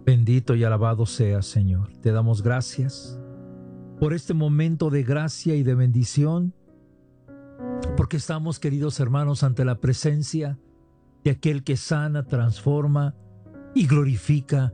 Bendito y alabado seas, Señor. Te damos gracias por este momento de gracia y de bendición, porque estamos, queridos hermanos, ante la presencia de aquel que sana, transforma y glorifica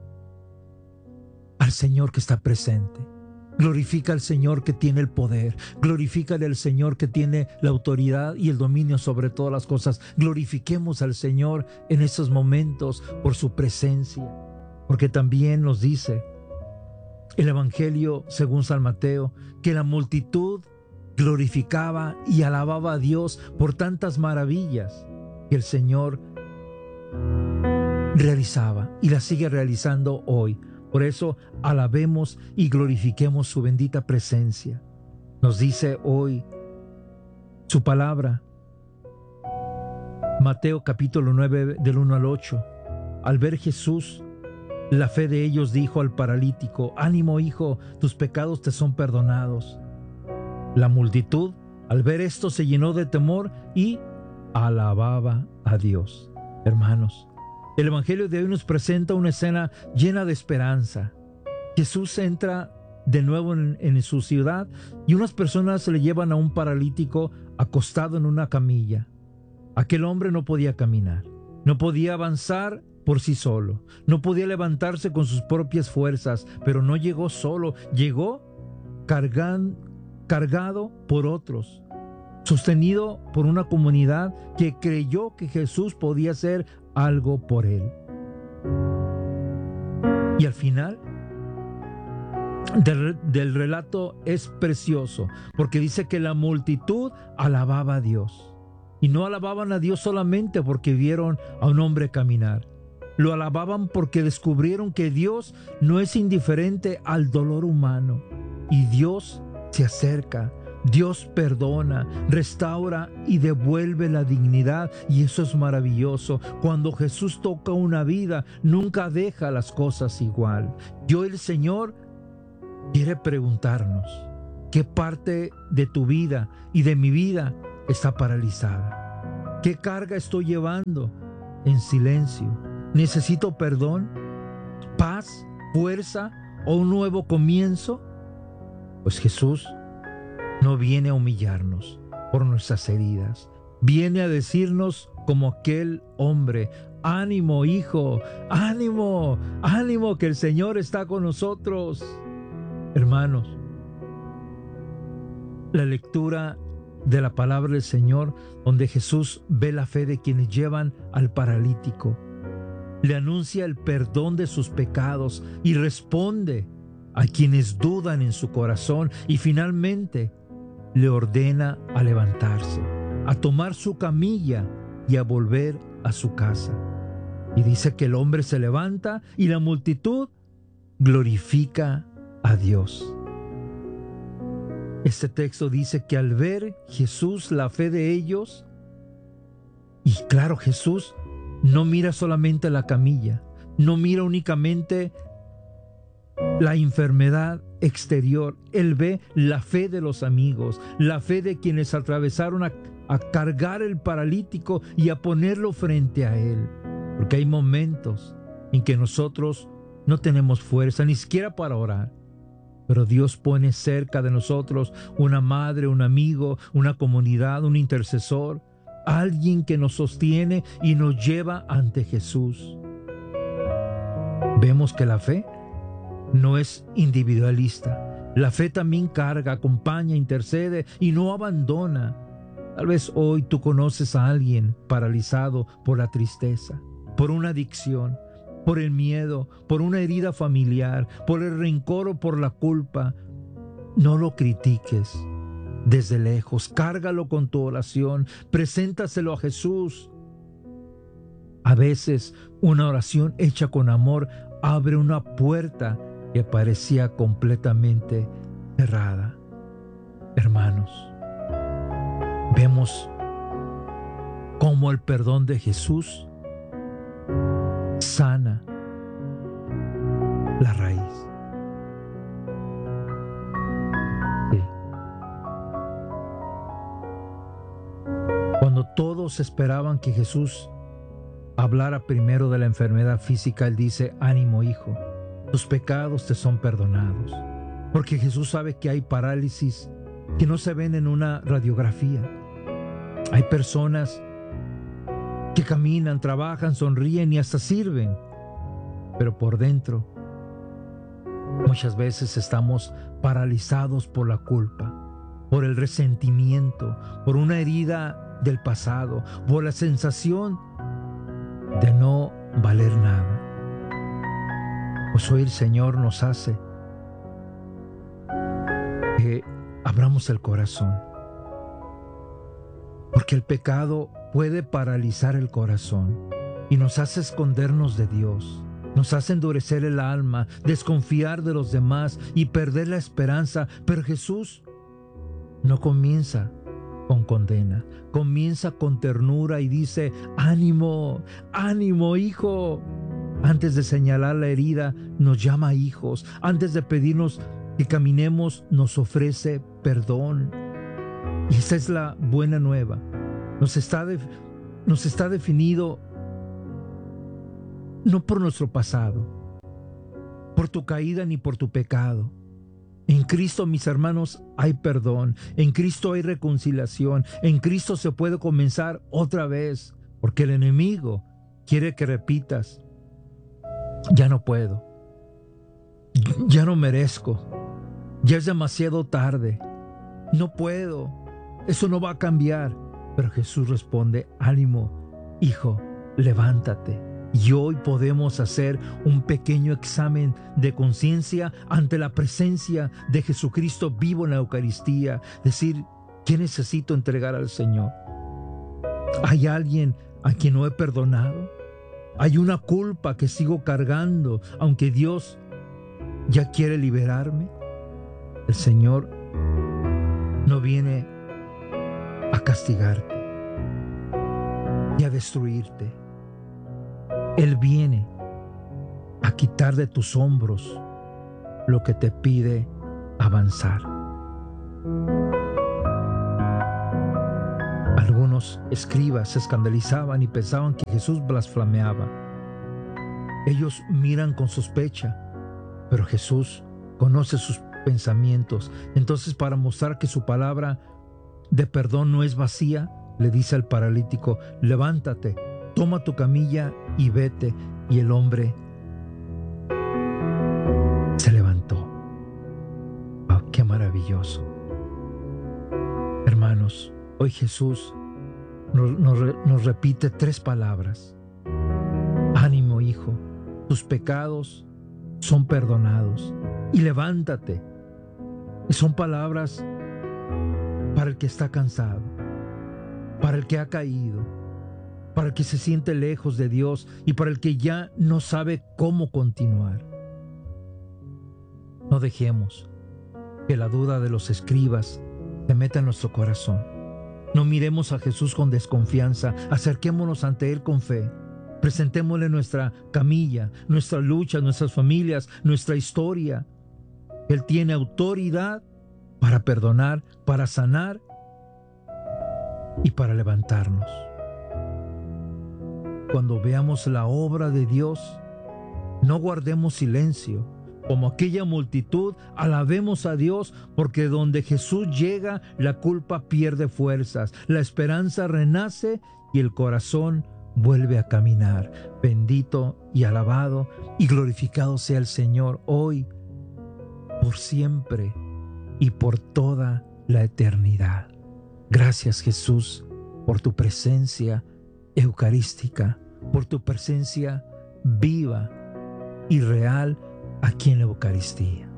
al Señor que está presente. Glorifica al Señor que tiene el poder. Glorifica al Señor que tiene la autoridad y el dominio sobre todas las cosas. Glorifiquemos al Señor en esos momentos por su presencia. Porque también nos dice el Evangelio según San Mateo que la multitud glorificaba y alababa a Dios por tantas maravillas que el Señor realizaba y las sigue realizando hoy. Por eso alabemos y glorifiquemos su bendita presencia. Nos dice hoy su palabra, Mateo capítulo 9 del 1 al 8. Al ver Jesús la fe de ellos, dijo al paralítico: ánimo, hijo, tus pecados te son perdonados. La multitud, al ver esto, se llenó de temor y alababa a Dios. Hermanos, el Evangelio de hoy nos presenta una escena llena de esperanza. Jesús entra de nuevo en su ciudad y unas personas le llevan a un paralítico acostado en una camilla. Aquel hombre no podía caminar, no podía avanzar por sí solo, no podía levantarse con sus propias fuerzas, pero no llegó solo, llegó cargado por otros, sostenido por una comunidad que creyó que Jesús podía hacer algo por él. Y al final del relato es precioso, porque dice que la multitud alababa a Dios. Y no alababan a Dios solamente porque vieron a un hombre caminar. Lo alababan porque descubrieron que Dios no es indiferente al dolor humano. Y Dios se acerca, Dios perdona, restaura y devuelve la dignidad. Y eso es maravilloso. Cuando Jesús toca una vida, nunca deja las cosas igual. Yo, el Señor, quiere preguntarnos: ¿qué parte de tu vida y de mi vida está paralizada? ¿Qué carga estoy llevando en silencio? ¿Necesito perdón, paz, fuerza o un nuevo comienzo? Pues Jesús no viene a humillarnos por nuestras heridas. Viene a decirnos como aquel hombre: ánimo, hijo, ánimo, ánimo, que el Señor está con nosotros. Hermanos, la lectura de la palabra del Señor, donde Jesús ve la fe de quienes llevan al paralítico, le anuncia el perdón de sus pecados y responde a quienes dudan en su corazón, y finalmente le ordena a levantarse, a tomar su camilla y a volver a su casa. Y dice que el hombre se levanta y la multitud glorifica a Dios. Este texto dice que al ver Jesús la fe de ellos, y claro, Jesús no mira solamente la camilla, no mira únicamente la enfermedad exterior. Él ve la fe de los amigos, la fe de quienes atravesaron a cargar el paralítico y a ponerlo frente a él. Porque hay momentos en que nosotros no tenemos fuerza ni siquiera para orar, pero Dios pone cerca de nosotros una madre, un amigo, una comunidad, un intercesor, alguien que nos sostiene y nos lleva ante Jesús. Vemos que la fe no es individualista. La fe también carga, acompaña, intercede y no abandona. Tal vez hoy tú conoces a alguien paralizado por la tristeza, por una adicción, por el miedo, por una herida familiar, por el rencor o por la culpa. No lo critiques desde lejos, cárgalo con tu oración, preséntaselo a Jesús. A veces una oración hecha con amor abre una puerta que parecía completamente cerrada. Hermanos, vemos cómo el perdón de Jesús sana la raíz. Sí. Cuando todos esperaban que Jesús hablara primero de la enfermedad física, Él dice: ánimo, hijo, tus pecados te son perdonados. Porque Jesús sabe que hay parálisis que no se ven en una radiografía. Hay personas que caminan, trabajan, sonríen y hasta sirven, pero por dentro muchas veces estamos paralizados por la culpa, por el resentimiento, por una herida del pasado, por la sensación de no valer nada. Pues hoy el Señor nos hace que abramos el corazón, porque el pecado puede paralizar el corazón y nos hace escondernos de Dios, nos hace endurecer el alma, desconfiar de los demás y perder la esperanza. Pero Jesús no comienza con condena, comienza con ternura y dice: ánimo, ánimo, hijo. Antes de señalar la herida, nos llama hijos. Antes de pedirnos que caminemos, nos ofrece perdón. Y esa es la buena nueva. Nos está definido no por nuestro pasado, por tu caída ni por tu pecado. En Cristo, mis hermanos, hay perdón. En Cristo hay reconciliación. En Cristo se puede comenzar otra vez, porque el enemigo quiere que repitas: ya no puedo, ya no merezco, ya es demasiado tarde, no puedo, eso no va a cambiar. Pero Jesús responde: ánimo, hijo, levántate. Y hoy podemos hacer un pequeño examen de conciencia ante la presencia de Jesucristo vivo en la Eucaristía. Decir: ¿qué necesito entregar al Señor? ¿Hay alguien a quien no he perdonado? ¿Hay una culpa que sigo cargando, aunque Dios ya quiere liberarme? El Señor no viene a castigarte y a destruirte. Él viene a quitar de tus hombros lo que te pide avanzar. Algunos escribas se escandalizaban y pensaban que Jesús blasfemeaba. Ellos miran con sospecha, pero Jesús conoce sus pensamientos. Entonces, para mostrar que su palabra de perdón no es vacía, le dice al paralítico: levántate, toma tu camilla y vete. Y el hombre se levantó. ¡Oh, qué maravilloso! Hermanos, hoy Jesús nos repite 3 palabras: ánimo, hijo, tus pecados son perdonados, y levántate. Y son palabras para el que está cansado, para el que ha caído, para el que se siente lejos de Dios y para el que ya no sabe cómo continuar. No dejemos que la duda de los escribas se meta en nuestro corazón. No miremos a Jesús con desconfianza, acerquémonos ante Él con fe. Presentémosle nuestra camilla, nuestra lucha, nuestras familias, nuestra historia. Él tiene autoridad para perdonar, para sanar y para levantarnos. Cuando veamos la obra de Dios, no guardemos silencio. Como aquella multitud, alabemos a Dios, porque donde Jesús llega, la culpa pierde fuerzas, la esperanza renace y el corazón vuelve a caminar. Bendito y alabado y glorificado sea el Señor hoy, por siempre y por toda la eternidad. Gracias, Jesús, por tu presencia eucarística, por tu presencia viva y real aquí en la Eucaristía.